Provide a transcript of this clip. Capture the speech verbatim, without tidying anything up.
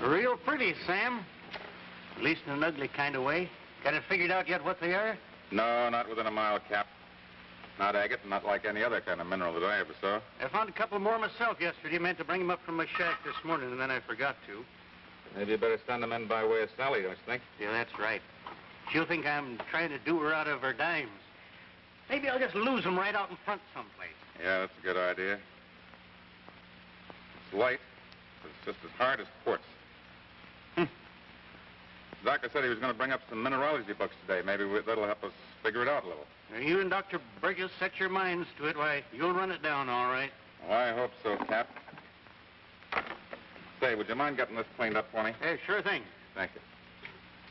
Real pretty, Sam. At least in an ugly kind of way. Got it figured out yet what they are? No, not within a mile, Cap. Not agate, and not like any other kind of mineral that I ever saw. I found a couple more myself yesterday. Meant to bring them up from my shack this morning, and then I forgot to. Maybe you better send them in by way of Sally, don't you think? Yeah, that's right. She'll think I'm trying to do her out of her dimes. Maybe I'll just lose them right out in front someplace. Yeah, that's a good idea. It's light, but it's just as hard as quartz. Hmm. The doctor said he was going to bring up some mineralogy books today. Maybe we, that'll help us figure it out a little. Now, you and Doctor Burgess set your minds to it. Why, you'll run it down all right. Well, I hope so, Cap. Say, would you mind getting this cleaned up for me? Hey, sure thing. Thank you.